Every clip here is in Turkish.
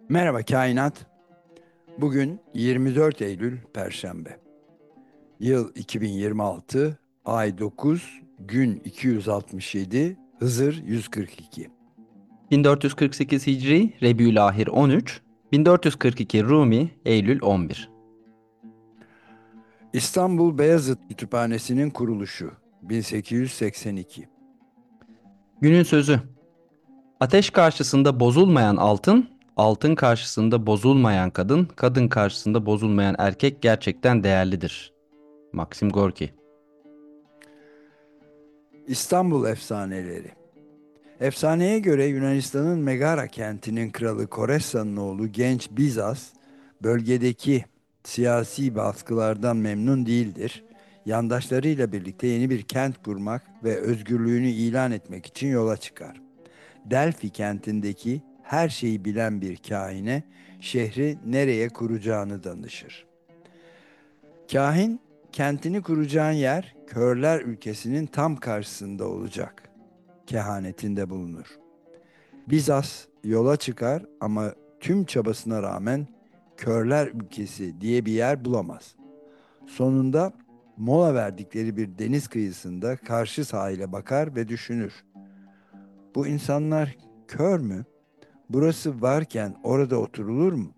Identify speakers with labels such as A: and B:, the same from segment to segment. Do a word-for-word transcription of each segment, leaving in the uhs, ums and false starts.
A: Merhaba kainat. Bugün yirmi dört Eylül Perşembe. Yıl iki bin yirmi altı, ay dokuz, gün iki yüz altmış yedi, Hızır yüz kırk iki.
B: bin dört yüz kırk sekiz Hicri, Rebiülahir on üç, bin dört yüz kırk iki Rumi, Eylül on bir.
A: İstanbul Beyazıt Kütüphanesi'nin kuruluşu bin sekiz yüz seksen iki.
B: Günün sözü: ateş karşısında bozulmayan altın, altın karşısında bozulmayan kadın, kadın karşısında bozulmayan erkek gerçekten değerlidir. Maxim Gorki.
A: İstanbul efsaneleri. Efsaneye göre Yunanistan'ın Megara kentinin kralı Koressa'nın oğlu genç Bizas, bölgedeki siyasi baskılardan memnun değildir. Yandaşlarıyla birlikte yeni bir kent kurmak ve özgürlüğünü ilan etmek için yola çıkar. Delphi kentindeki her şeyi bilen bir kahine şehri nereye kuracağını danışır. Kahin, kentini kuracağın yer körler ülkesinin tam karşısında olacak kehanetinde bulunur. Bizas yola çıkar ama tüm çabasına rağmen körler ülkesi diye bir yer bulamaz. Sonunda mola verdikleri bir deniz kıyısında karşı sahile bakar ve düşünür. Bu insanlar kör mü? Burası varken orada oturulur mu?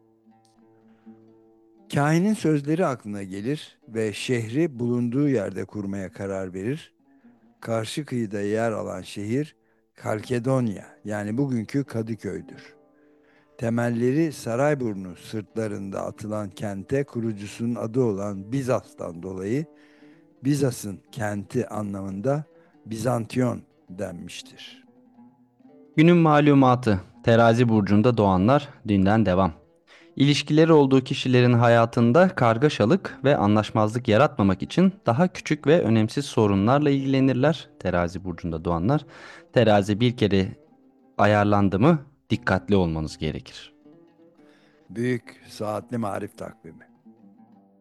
A: Kahinin sözleri aklına gelir ve şehri bulunduğu yerde kurmaya karar verir. Karşı kıyıda yer alan şehir Kalkedonya, yani bugünkü Kadıköy'dür. Temelleri Sarayburnu sırtlarında atılan kente kurucusunun adı olan Bizas'tan dolayı Bizas'ın kenti anlamında Bizantiyon denmiştir.
B: Günün malumatı: Terazi burcunda doğanlar dünden devam. İlişkileri olduğu kişilerin hayatında kargaşalık ve anlaşmazlık yaratmamak için daha küçük ve önemsiz sorunlarla ilgilenirler. Terazi burcunda doğanlar. Terazi bir kere ayarlandı mı dikkatli olmanız gerekir.
A: Büyük Saatli Marif Takvimi.